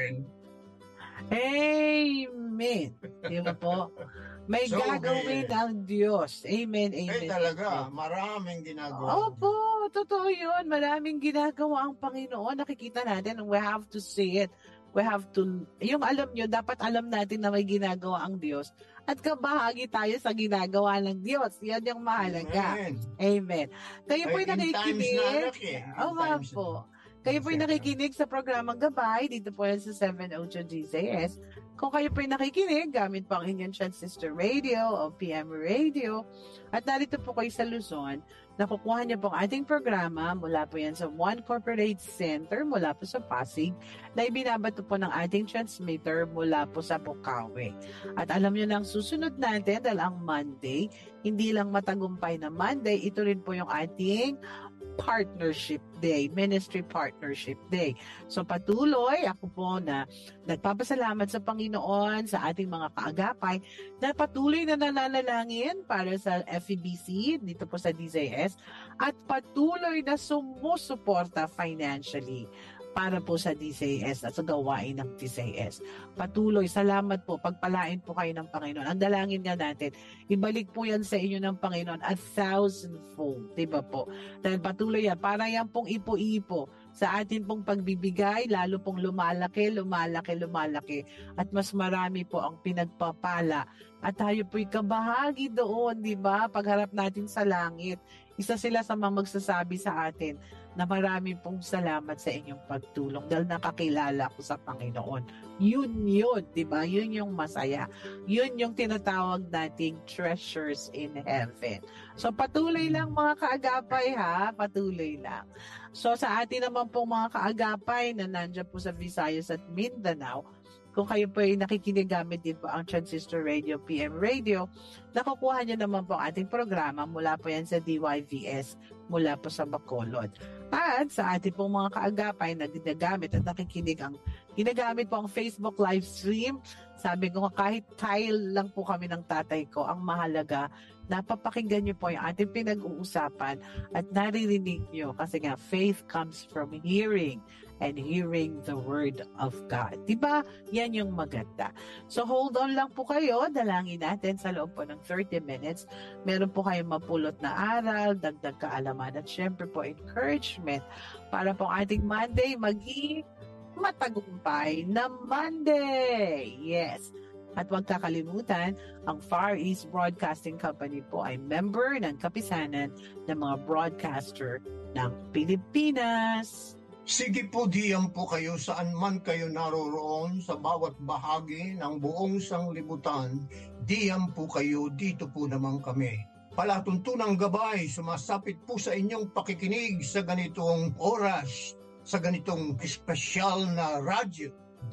natin. Amen. Di ba po? May gagawin ang Diyos. Amen, amen. Talaga, maraming ginagawa. Opo, totoo yun. Maraming ginagawa ang Panginoon. Nakikita natin, we have to see it. We have to, yung alam nyo, dapat alam natin na may ginagawa ang Diyos at kabahagi tayo sa ginagawa ng Diyos. Yan yung mahalaga. Amen. Kayo po'y nakikinig. Po. Kayo po'y nakikinig sa programang Gabay. Dito po yan sa 702 DZS. Kung kayo po'y nakikinig, gamit po ang inyong Transistor Radio o PM Radio. At narito po kayo sa Luzon, nakukuha niyo po ang ating programa mula po yan sa One Corporate Center, mula po sa Pasig, na ibinabato po ng ating transmitter mula po sa Bukawi. At alam niyo na ang susunod natin dahil ang Monday, hindi lang matagumpay na Monday, ito rin po yung ating Partnership Day, Ministry Partnership Day. So patuloy, ako po na nagpapasalamat sa Panginoon, sa ating mga kaagapay, na patuloy na nananalangin para sa FEBC, dito po sa DZS, at patuloy na sumusuporta financially para po sa DZS at sa gawain ng DZS. Patuloy, salamat po, pagpalain po kayo ng Panginoon. Ang dalangin nga natin, ibalik po yan sa inyo ng Panginoon 1,000-fold, diba po? Dahil patuloy yan, para yan pong ipo-ipo sa atin pong pagbibigay, lalo pong lumalaki, at mas marami po ang pinagpapala. At tayo po'y kabahagi doon, di ba? Pagharap natin sa langit, isa sila sa mga magsasabi sa atin na marami pong salamat sa inyong pagtulong dahil nakakilala ko sa Panginoon. Yun, di ba? Yun yung masaya. Yun yung tinatawag nating treasures in heaven. So patuloy lang mga kaagapay ha, patuloy lang. So sa atin naman pong mga kaagapay na nandiyan po sa Visayas at Mindanao, kung kayo po ay nakikinig gamit din po ang Transistor Radio, PM Radio, nakukuha niyo naman po ang ating programa mula po yan sa DYVS, mula po sa Bacolod. At sa ating pong mga kaagapay na ginagamit at nakikinig ginagamit po ang Facebook live stream. Sabi ko kahit tile lang po kami ng tatay ko, ang mahalaga, napapakinggan niyo po yung ating pinag-uusapan at naririnig niyo kasi nga faith comes from hearing and hearing the word of God. Diba? Yan yung maganda. So hold on lang po kayo. Dalangin natin sa loob po ng 30 minutes. Meron po kayong mapulot na aral, dagdag kaalaman at syempre po encouragement para po ating Monday maging matagumpay na Monday. Yes. At huwag kakalimutan, ang Far East Broadcasting Company po ay member ng kapisanan ng mga broadcaster ng Pilipinas. Sige po, diyan po kayo saan man kayo naroroon sa bawat bahagi ng buong sanglibutan. Diyan po kayo, dito po naman kami. Palatuntunang gabay, sumasapit po sa inyong pakikinig sa ganitong oras, sa ganitong espesyal na radyo,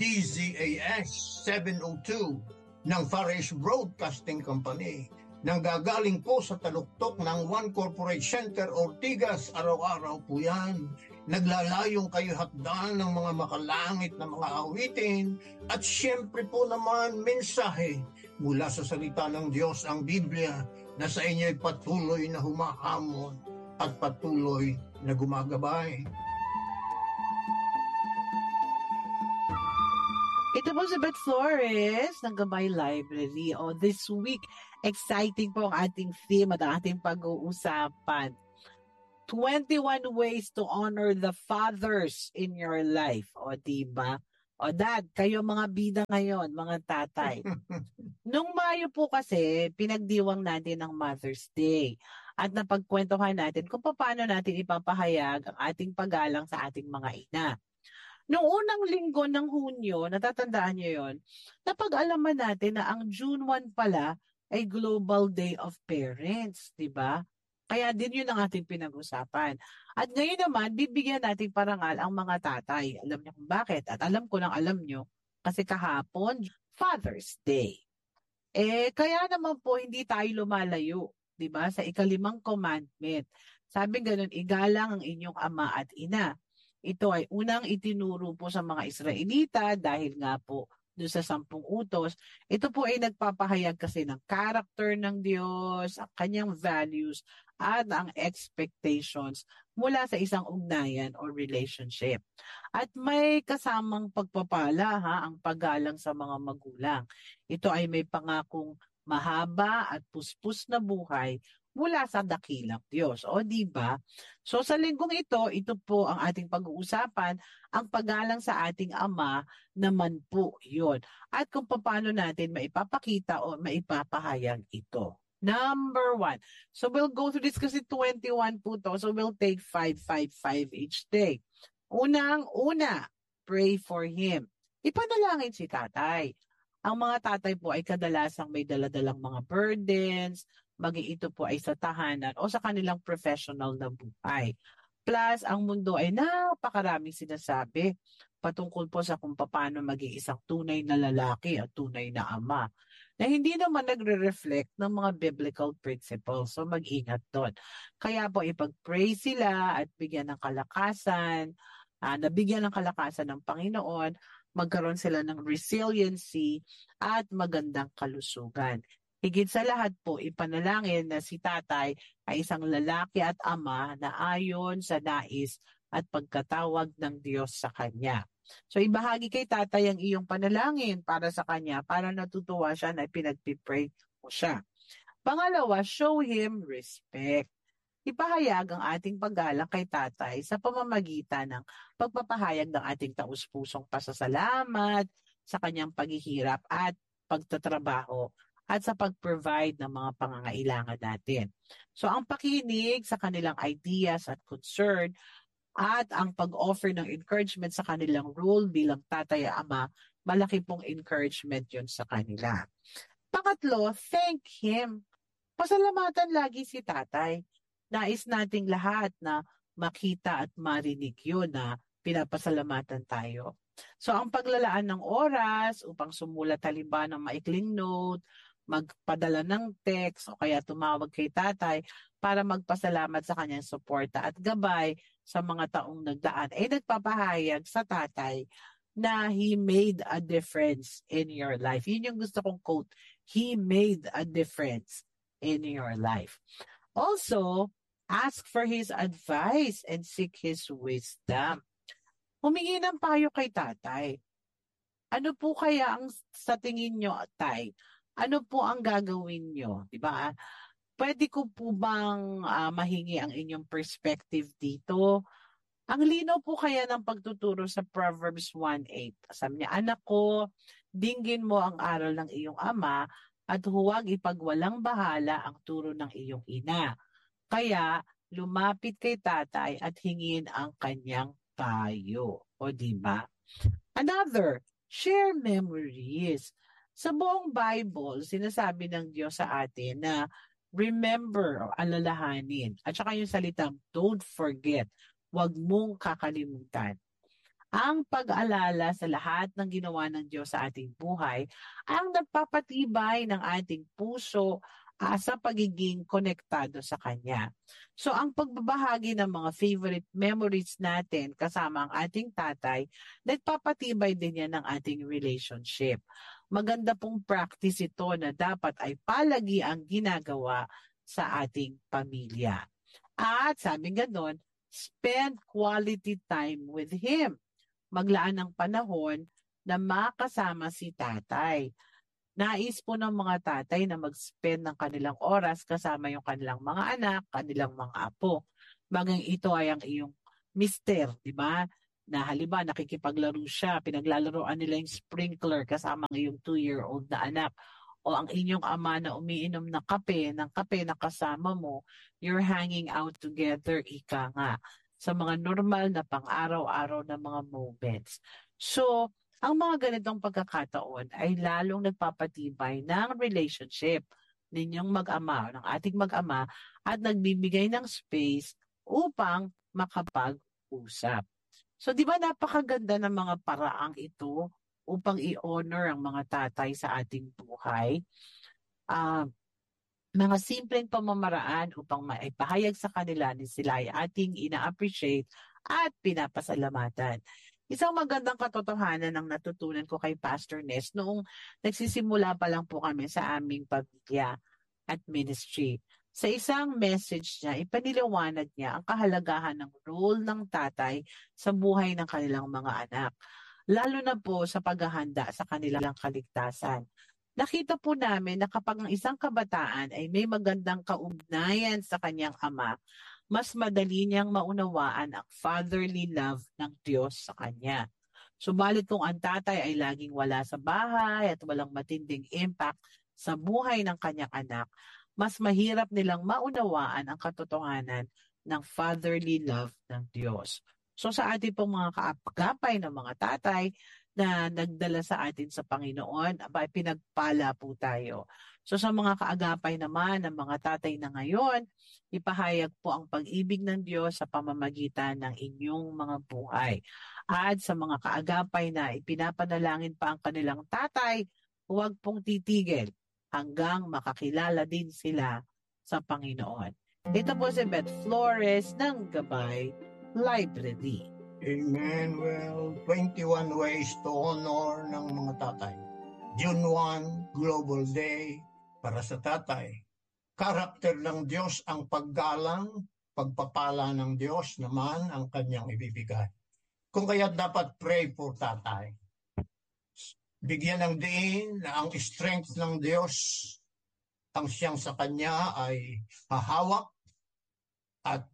DZAS 702 ng Far East Broadcasting Company. Nanggagaling po sa taluktok ng One Corporate Center, Ortigas, araw-araw po yan. Naglalayong kayo hatdan ng mga makalangit na mga awitin at siyempre po naman mensahe mula sa salita ng Diyos, ang Biblia, na sa inyo ay patuloy na humahamon at patuloy na gumagabay. Ito po si Beth Flores ng Gabay Library. This week, exciting po ang ating theme at ang ating pag-uusapan. 21 ways to honor the fathers in your life. Diba? Dad, kayo mga bida ngayon, mga tatay. Nung Mayo po kasi, pinagdiwang natin ang Mother's Day. At napagkwentuhan natin kung paano natin ipapahayag ang ating paggalang sa ating mga ina. Noong unang linggo ng Hunyo, natatandaan niyo yon, napag-alaman natin na ang June 1 pala ay Global Day of Parents, di ba? Kaya din yun ang ating pinag-usapan. At ngayon naman, bibigyan natin parangal ang mga tatay. Alam niyo kung bakit? At alam ko nang alam niyo, kasi kahapon, Father's Day. Kaya naman po, hindi tayo lumalayo, di ba? Sa ika-5 commandment. Sabi ganun, igalang ang inyong ama at ina. Ito ay unang itinuro po sa mga Israelita dahil nga po doon sa 10 utos. Ito po ay nagpapahayag kasi ng character ng Diyos, ang kanyang values, at ang expectations mula sa isang ugnayan o relationship. At may kasamang pagpapala ang paggalang sa mga magulang. Ito ay may pangakong mahaba at puspos na buhay mula sa dakilang Diyos. O di ba? So sa linggong ito po ang ating pag-uusapan, ang paggalang sa ating Ama naman po 'yon. At kung paano natin maipapakita o maipapahayag ito. Number 1. So we'll go through this kasi 21 po to. So we'll take 5 each day. Unang-una, pray for him. Ipanalangin si tatay. Ang mga tatay po ay kadalasang may daladalang mga burdens, maging ito po ay sa tahanan o sa kanilang professional na buhay. Plus, ang mundo ay napakaraming sinasabi patungkol po sa kung paano maging isang tunay na lalaki at tunay na ama na hindi naman nagre-reflect ng mga biblical principles. So mag-ingat doon. Kaya po ipag-pray sila at bigyan ng kalakasan, nabigyan ng kalakasan ng Panginoon, magkaroon sila ng resiliency at magandang kalusugan. Higit sa lahat po, ipanalangin na si tatay ay isang lalaki at ama na ayon sa nais at pagkatawag ng Diyos sa kanya. So ibahagi kay tatay ang iyong panalangin para sa kanya para natutuwa siya na pinagpipray mo siya. Pangalawa, show him respect. Ipahayag ang ating paggalang kay tatay sa pamamagitan ng pagpapahayag ng ating taus-pusong pasasalamat sa kanyang paghihirap at pagtatrabaho at sa pag-provide ng mga pangangailangan natin. So ang pakinig sa kanilang ideas at concern at ang pag-offer ng encouragement sa kanilang role bilang tatay at ama, malaki pong encouragement yun sa kanila. Pangatlo, thank him. Pasalamatan lagi si tatay. Nais nating lahat na makita at marinig yun na pinapasalamatan tayo. So ang paglalaan ng oras upang sumulat halimbawa ng maikling note, magpadala ng text o kaya tumawag kay tatay para magpasalamat sa kanyang suporta at gabay sa mga taong nagdaan ay nagpapahayag sa tatay na he made a difference in your life. Yun yung gusto kong quote. He made a difference in your life. Also, ask for his advice and seek his wisdom. Humingi ng payo kay tatay. Ano po kaya ang sa tingin nyo, tay? Ano po ang gagawin nyo? Diba? Pwede ko po bang mahingi ang inyong perspective dito? Ang linaw po kaya ng pagtuturo sa Proverbs 1:8. Sabi niya, anak ko, dinggin mo ang aral ng iyong ama at huwag ipagwalang bahala ang turo ng iyong ina. Kaya lumapit kay tatay at hingin ang kanyang payo. O diba? Another, share memories. Sa buong Bible, sinasabi ng Diyos sa atin na remember o alalahanin. At saka yung salitang don't forget, huwag mong kakalimutan. Ang pag-alala sa lahat ng ginawa ng Diyos sa ating buhay ang nagpapatibay ng ating puso sa pagiging konektado sa Kanya. So ang pagbabahagi ng mga favorite memories natin kasama ang ating tatay, nagpapatibay din yan ng ating relationship. Maganda pong practice ito na dapat ay palagi ang ginagawa sa ating pamilya. At sabi nga doon, spend quality time with Him. Maglaan ng panahon na makasama si tatay. Nais po ng mga tatay na mag-spend ng kanilang oras kasama yung kanilang mga anak, kanilang mga apo. Bagang ito ay ang iyong mister, di ba? Na halimbawa nakikipaglaro siya, pinaglalaroan nila yung sprinkler kasama ng iyong 2-year-old na anak. O ang inyong ama na umiinom ng kape na kasama mo, you're hanging out together, ika nga, sa mga normal na pang-araw-araw na mga moments. So, ang mga ganitong pagkakataon ay lalong nagpapatibay ng relationship ninyong mag-ama, ng ating mag-ama, at nagbibigay ng space upang makapag-usap. So, di ba napakaganda ng mga paraang ito upang i-honor ang mga tatay sa ating buhay? Mga simpleng pamamaraan upang maipahayag sa kanila ni sila ay ating ina-appreciate at pinapasalamatan. Isang magandang katotohanan ang natutunan ko kay Pastor Ness noong nagsisimula pa lang po kami sa aming pamilya at ministry. Sa isang message niya, ipaniliwanag niya ang kahalagahan ng role ng tatay sa buhay ng kanilang mga anak, lalo na po sa paghahanda sa kanilang kaligtasan. Nakita po namin na kapag ang isang kabataan ay may magandang kaugnayan sa kanyang ama, mas madali niyang maunawaan ang fatherly love ng Diyos sa kanya. Subalit kung ang tatay ay laging wala sa bahay at walang matinding impact sa buhay ng kanyang anak, mas mahirap nilang maunawaan ang katotohanan ng fatherly love ng Diyos. So sa ating pong mga kaagapay ng mga tatay na nagdala sa atin sa Panginoon, abay, pinagpala po tayo. So sa mga kaagapay naman ng mga tatay na ngayon, ipahayag po ang pag-ibig ng Diyos sa pamamagitan ng inyong mga buhay. At sa mga kaagapay na ipinapanalangin pa ang kanilang tatay, huwag pong titigil hanggang makakilala din sila sa Panginoon. Ito po si Beth Flores ng Gabay Library. Amen. Well, 21 ways to honor ng mga tatay. June 1, Global Day para sa tatay. Karakter ng Diyos ang paggalang, pagpapala ng Diyos naman ang kanyang ibibigay. Kung kaya dapat pray for tatay. Bigyan ng diin na ang strength ng Diyos, ang siyang sa kanya ay hahawak at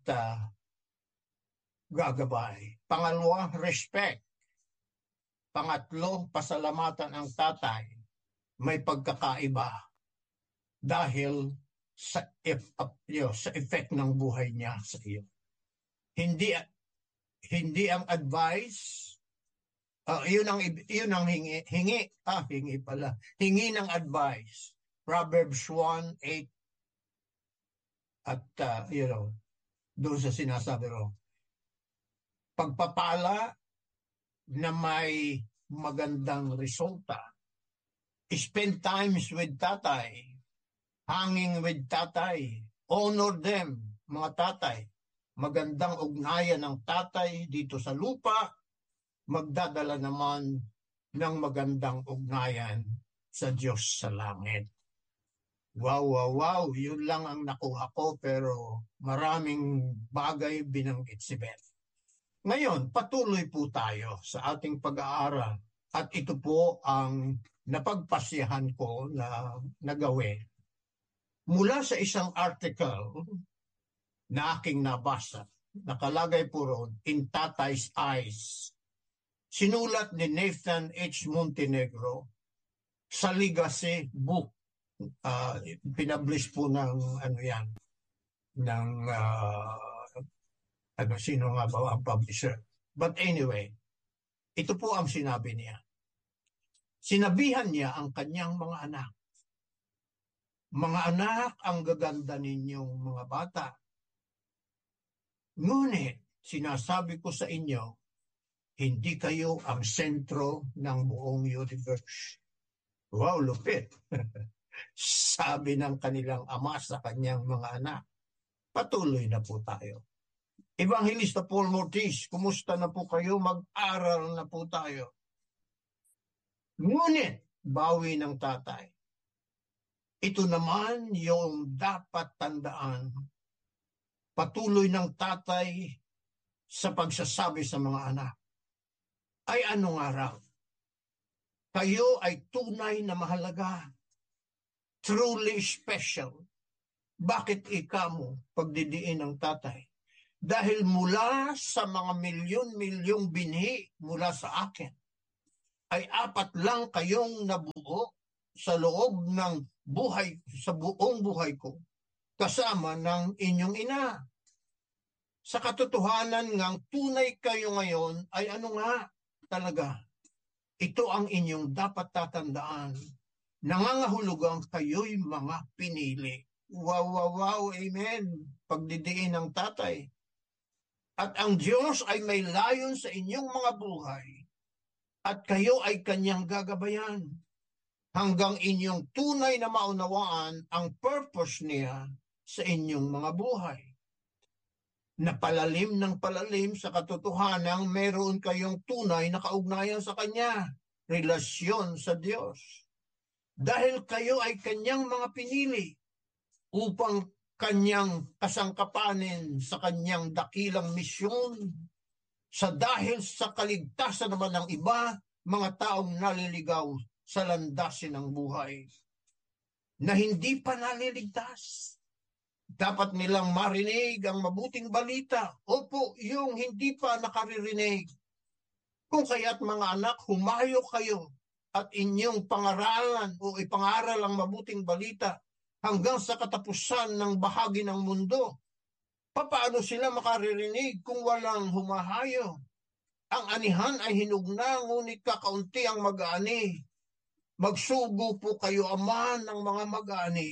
gagabay. Pangalawa, respect. Pangatlo, pasalamatan ang tatay. May pagkakaiba dahil sa effect ng buhay niya sa iyo. Hindi ang advice. Yun ang hingi pala. Hingi ng advice. Proverbs 1:8 at doon sa sinasabi ro. Pagpapala na may magandang resulta. Spend times with tatay. Hanging with tatay. Honor them, mga tatay. Magandang ugnayan ng tatay dito sa lupa. Magdadala naman ng magandang ugnayan sa Diyos sa langit. Wow. Yun lang ang nakuha ko pero maraming bagay binanggit si Beth. Ngayon, patuloy po tayo sa ating pag-aaral at ito po ang napagpasyahan ko na nagawin. Mula sa isang article na aking nabasa, nakalagay po roon, In Tatay's Eyes. Sinulat ni Nathan H. Montenegro sa Legacy Book. Pinablish po ng sino nga ba ang publisher. But anyway, ito po ang sinabi niya. Sinabihan niya ang kanyang mga anak. Mga anak, ang gaganda ninyong mga bata. Ngunit, sinasabi ko sa inyo, hindi kayo ang sentro ng buong universe. Wow, lupit. Sabi ng kanilang ama sa kanyang mga anak. Patuloy na po tayo. Evangelista Paul Mortis, kumusta na po kayo? Mag-aral na po tayo. Ngunit, bawi ng tatay. Ito naman yung dapat tandaan. Patuloy ng tatay sa pagsasabi sa mga anak. Ay anong araw? Kayo ay tunay na mahalaga. Truly special. Bakit ikamo pagdidiin ng tatay? Dahil mula sa mga milyon-milyong binhi mula sa akin, ay 4 lang kayong nabuo sa loob ng buhay, sa buong buhay ko, kasama ng inyong ina. Sa katotohanan ngang tunay kayo ngayon ay ano nga talaga? Ito ang inyong dapat tatandaan. Nangangahulugang kayo'y mga pinili. Wow, amen. Pagdidiin ng tatay. At ang Diyos ay may layon sa inyong mga buhay. At kayo ay kanyang gagabayan. Hanggang inyong tunay na maunawaan ang purpose niya sa inyong mga buhay. Na palalim ng palalim sa katotohanang meron kayong tunay na kaugnayan sa Kanya, relasyon sa Diyos. Dahil kayo ay Kanyang mga pinili upang kanyang kasangkapanin sa kanyang dakilang misyon. Sa dahil sa kaligtasan naman ng iba, mga taong naliligaw sa landasin ng buhay na hindi pa naliligtas. Dapat nilang marinig ang mabuting balita. Opo, yung hindi pa nakaririnig. Kung kaya't mga anak, humayo kayo at inyong pangaralan o ipangaral ang mabuting balita hanggang sa katapusan ng bahagi ng mundo. Paano sila makaririnig kung walang humahayo? Ang anihan ay hinugna, ngunit kakaunti ang mag-aani. Magsugo po kayo, ama ng mga mag-aani.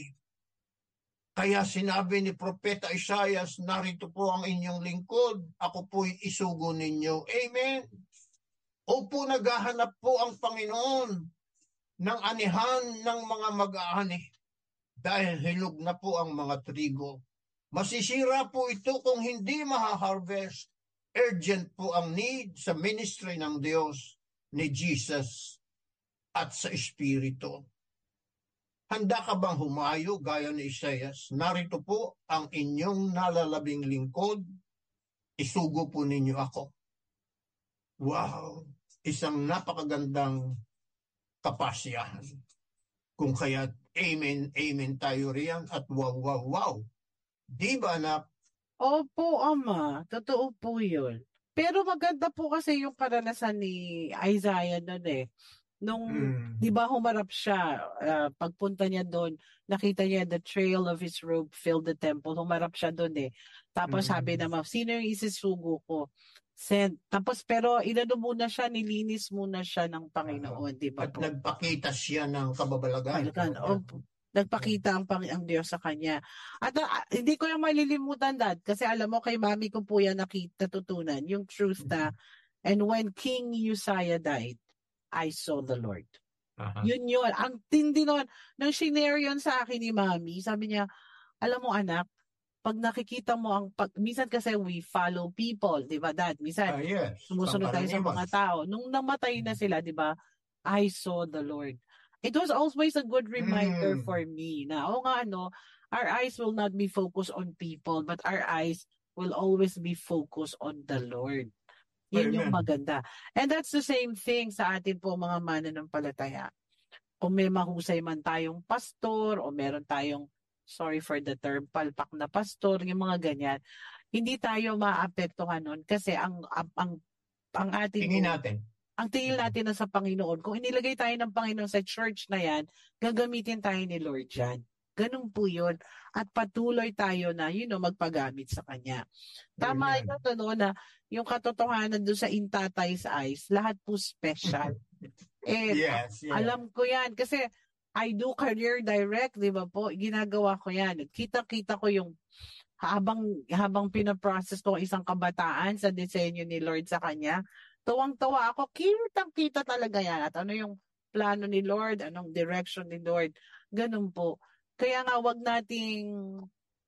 Kaya sinabi ni Propeta Isaias, narito po ang inyong lingkod, ako po'y isugo ninyo. Amen. Opo, naghahanap po ang Panginoon ng anihan ng mga mag-aani dahil hinog na po ang mga trigo. Masisira po ito kung hindi maha-harvest. Urgent po ang need sa ministry ng Diyos ni Jesus at sa Espiritu. Handa ka bang humayo gaya ni Isaias? Narito po ang inyong nalalabing lingkod. Isugo po ninyo ako. Wow! Isang napakagandang kapasyahan. Kung kaya, amen, amen tayo riyan at wow, wow, wow. Di ba na? Opo, Ama. Totoo po yun. Pero maganda po kasi yung karanasan ni Isaiah nun eh. Nung, di ba, humarap siya, pagpunta niya doon, nakita niya the trail of his robe filled the temple. Humarap siya doon eh. Tapos sabi naman, sino yung isisugo ko? Sent. Tapos pero inano muna siya, nilinis muna siya ng Panginoon, di ba At po? nagpakita siya ng kababalagan. Nagpakita ang Diyos sa kanya. At hindi ko yung malilimutan, Dad, kasi alam mo, kay mami ko po yan natutunan, yung truth na, and when King Uzziah died, I saw the Lord. Yun. Ang tindi nun, nang shinare yun sa akin ni mami, sabi niya, alam mo anak, pag nakikita mo minsan kasi we follow people, di ba Dad? Minsan, sumusunod tayo sa mga tao. Nung namatay na sila, di ba, I saw the Lord. It was always a good reminder for me na, our eyes will not be focused on people, but our eyes will always be focused on the Lord. Yun yung maganda. And that's the same thing sa atin po mga mananampalataya. Kung may mahusay man tayong pastor o meron tayong, sorry for the term, palpak na pastor, yung mga ganyan, hindi tayo maapektuhan nun kasi ang ating ang tingin natin na sa Panginoon. Kung inilagay tayo ng Panginoon sa church na yan, gagamitin tayo ni Lord dyan. Ganun po yun. At patuloy tayo na, magpagamit sa Kanya. Tama yun, na yung katotohanan doon sa Intatay's Eyes, lahat po special. Alam ko yan. Kasi I do career direct, di ba po? Ginagawa ko yan. Kita-kita ko yung habang pinaprocess ko isang kabataan sa disenyo ni Lord sa Kanya, tuwang-tuwa ako. Kitang-kita talaga yan. At ano yung plano ni Lord, anong direction ni Lord. Ganun po. Kaya nga wag nating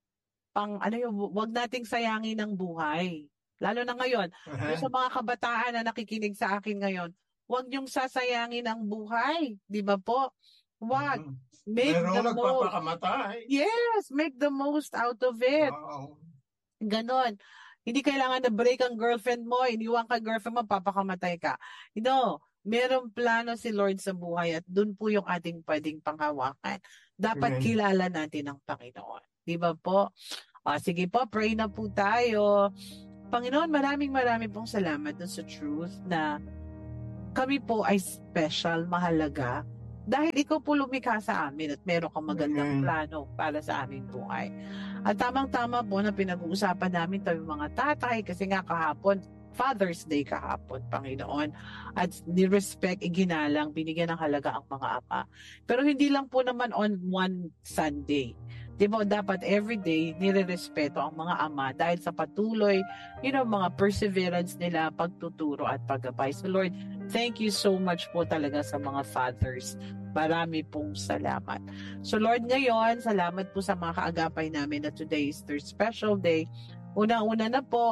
sayangin ang buhay. Lalo na ngayon, sa mga kabataan na nakikinig sa akin ngayon, wag niyong sasayangin ang buhay, 'di ba po? Wag. Make the most. Yes, make the most out of it. Wow. Ganon. Hindi kailangan na break ang girlfriend mo, iniwan ka girlfriend mo, papakamatay ka. Merong plano si Lord sa buhay at dun po yung ating pwedeng panghawakan. Dapat kilala natin ang Panginoon. Di ba po? Sige po, pray na po tayo. Panginoon, maraming pong salamat dun sa truth na kami po ay special, mahalaga, dahil ikaw po lumikha sa amin at meron kang magandang plano para sa aming buhay. At tamang-tama po na pinag-uusapan namin tayo mga tatay kasi nga kahapon, Father's Day kahapon, Panginoon. At ni-respect, iginalang, binigyan ng halaga ang mga ama. Pero hindi lang po naman on one Sunday. Diba, dapat everyday nire-respeto ang mga ama dahil sa patuloy, mga perseverance nila, pagtuturo at paggabay. So Lord, thank you so much po talaga sa mga fathers. Marami pong salamat. So Lord, ngayon, salamat po sa mga kaagapay namin na today is their special day. Una-una na po,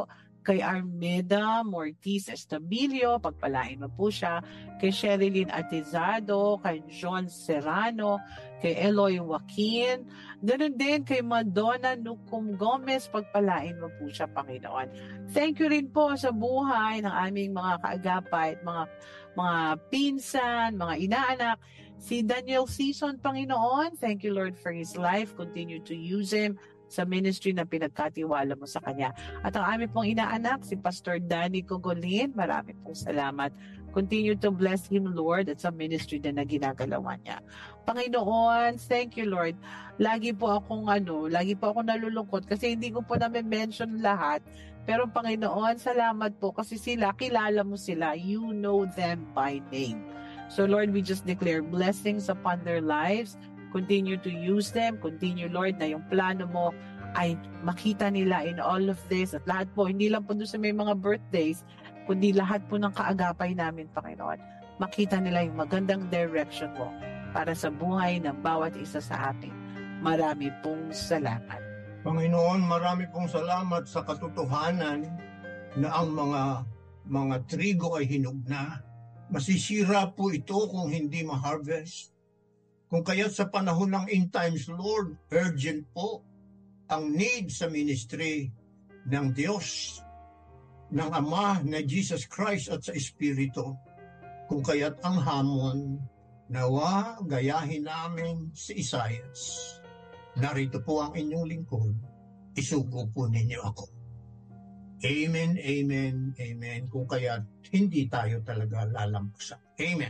Kay Armida Mortiz Estabilio, pagpalain mo po siya. Kay Sherilyn Atizado, kay John Serrano, kay Eloy Joaquin. Ganun din kay Madonna Nucum Gomez, pagpalain mo po siya, Panginoon. Thank you rin po sa buhay ng aming mga kaagapay at mga pinsan, mga inaanak. Si Daniel Season, Panginoon, thank you, Lord, for his life. Continue to use him sa ministry na pinagkatiwala mo sa kanya. At ang aming pong inaanak, si Pastor Danny Cogolin, marami pong salamat. Continue to bless him, Lord, at sa ministry na ginagalawan niya. Panginoon, thank you, Lord. Lagi po akong nalulungkot kasi hindi ko po na-mention lahat. Pero Panginoon, salamat po kasi kilala mo sila. You know them by name. So Lord, we just declare blessings upon their lives. Continue to use them. Continue, Lord, na yung plano mo ay makita nila in all of this. At lahat po, hindi lang po doon sa may mga birthdays, kundi lahat po ng kaagapay namin, Panginoon. Makita nila yung magandang direction mo para sa buhay ng bawat isa sa atin. Marami pong salamat. Panginoon, marami pong salamat sa katotohanan na ang mga trigo ay hinog na. Masisira po ito kung hindi ma-harvest. Kung kaya't sa panahon ng end times, Lord, urgent po ang need sa ministry ng Diyos, ng Ama na Jesus Christ at sa Espiritu. Kung kaya't ang hamon, nawa gayahin namin si Isaias. Narito po ang inyong lingkod, isugo po ninyo ako. Amen, amen, amen. Kung kaya't hindi tayo talaga lalampasan. Amen.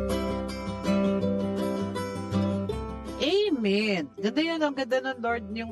Amen. Ganda yun, ang ganda ng Lord, yung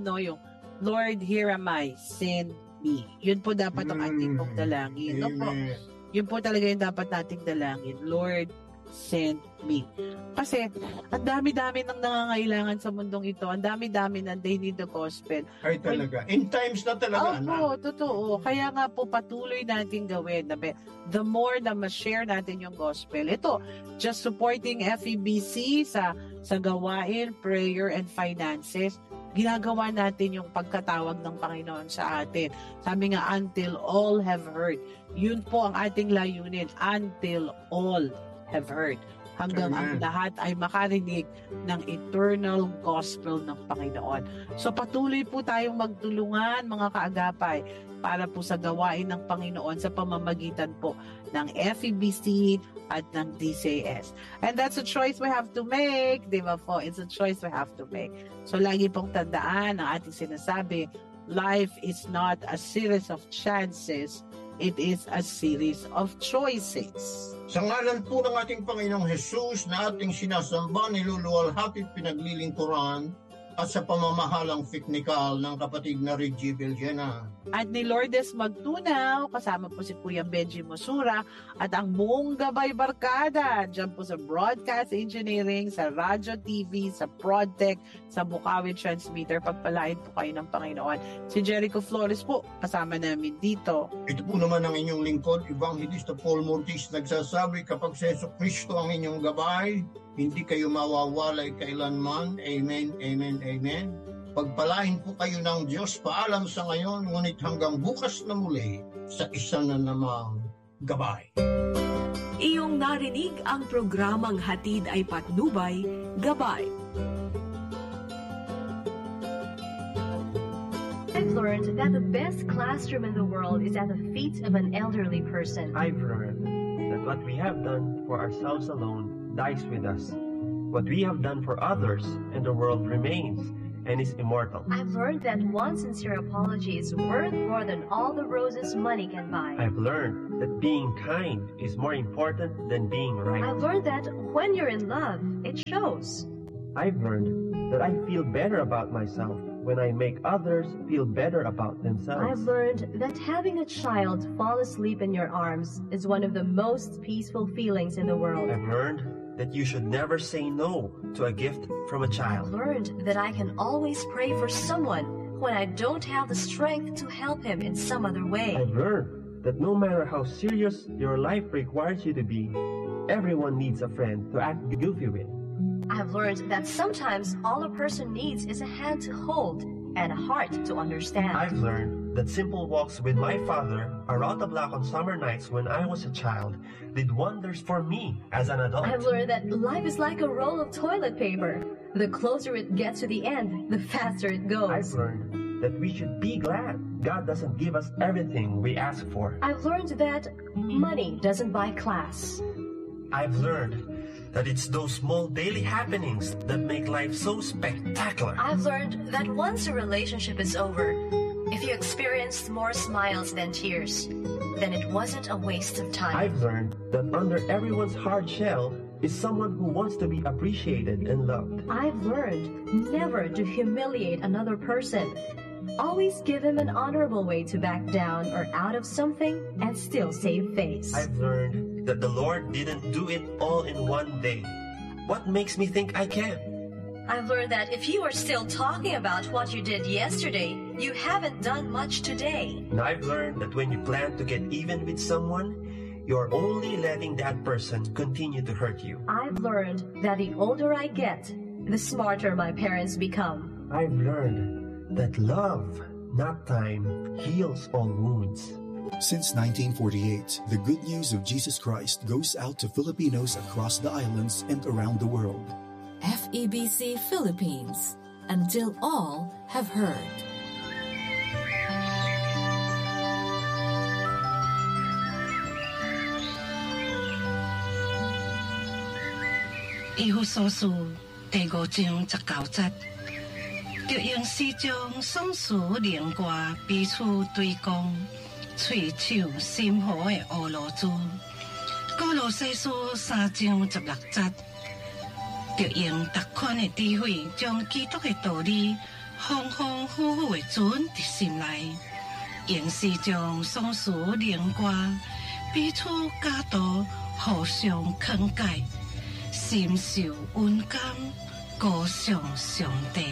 Lord, here am I, send me. Yun po dapat ang ating pong dalangin. No po? Yun po talaga yung dapat nating dalangin. Lord, send me. Kasi, ang dami-dami ng nangangailangan sa mundong ito. Ang dami-dami na they need the gospel. Ay talaga. In times na talaga. Opo, totoo. Kaya nga po patuloy natin gawin. The more na ma-share natin yung gospel. Ito, just supporting FEBC sa gawain, prayer, and finances. Ginagawa natin yung pagkatawag ng Panginoon sa atin. Sabi nga, until all have heard. Yun po ang ating layunin. Until all have heard. Hanggang ang lahat ay makarinig ng eternal gospel ng Panginoon. So patuloy po tayong magtulungan, mga kaagapay, para po sa gawain ng Panginoon sa pamamagitan po ng FEBC at ng DCS. And that's a choice we have to make, di ba po? It's a choice we have to make. So lagi pong tandaan ang ating sinasabi, life is not a series of chances, it is a series of choices. Sa ngalan po ng ating Panginoong Jesus na ating sinasamba, niluluwalhati at pinaglilingkuran at sa pamamahalang teknikal ng kapatid na Reggie Villena. At ni Lourdes Magtunaw, kasama po si Kuya Benji Mosura at ang buong Gabay Barkada dyan po sa Broadcast Engineering, sa Radyo TV, sa ProdTech, sa Bukawi Transmitter. Pagpalain po kayo ng Panginoon. Si Jericho Flores po, kasama namin dito. Ito po naman ang inyong lingkod, Evangelista Paul Mortiz, nagsasabi, kapag sa Yeso Kristo ang inyong gabay, hindi kayo mawawalay kailanman. Amen, amen, amen. Pagpalain po kayo ng Diyos. Paalam sa ngayon, ngunit hanggang bukas na muli sa isa na namang gabay. Iyong narinig ang programang hatid ay patnubay, Gabay. I've learned that the best classroom in the world is at the feet of an elderly person. I've learned that what we have done for ourselves alone dies with us. What we have done for others and the world remains and is immortal. I've learned that one sincere apology is worth more than all the roses money can buy. I've learned that being kind is more important than being right. I've learned that when you're in love, it shows. I've learned that I feel better about myself when I make others feel better about themselves. I've learned that having a child fall asleep in your arms is one of the most peaceful feelings in the world. I've learned that you should never say no to a gift from a I've child. learned that I can always pray for someone when I don't have the strength to help him in some other way. I've learned that no matter how serious your life requires you to be, everyone needs a friend to act goofy with. I've learned that sometimes all a person needs is a hand to hold and a heart to understand. I've learned that simple walks with my father around the block on summer nights when I was a child did wonders for me as an adult. I've learned that life is like a roll of toilet paper. The closer it gets to the end, the faster it goes. I've learned that we should be glad God doesn't give us everything we ask for. I've learned that money doesn't buy class. I've learned that it's those small daily happenings that make life so spectacular. I've learned that once a relationship is over, if you experienced more smiles than tears, then it wasn't a waste of time. I've learned that under everyone's hard shell is someone who wants to be appreciated and loved. I've learned never to humiliate another person. Always give him an honorable way to back down or out of something and still save face. I've learned that the Lord didn't do it all in one day. What makes me think I can? I've learned that if you are still talking about what you did yesterday, you haven't done much today. And I've learned that when you plan to get even with someone, you're only letting that person continue to hurt you. I've learned that the older I get, the smarter my parents become. I've learned that love, not time, heals all wounds. Since 1948, the good news of Jesus Christ goes out to Filipinos across the islands and around the world. FEBC Philippines, until all have heard. 以父所述第5章19節，就用詩章宋詞連歌彼此對講，喙手心河的烏羅珠。歌羅西書3章16節，就用特款的智慧，將基督的道理豐豐富富的存在心內。用詩章宋詞連歌彼此教導，互相勸解。心受溫感，歌頌上帝。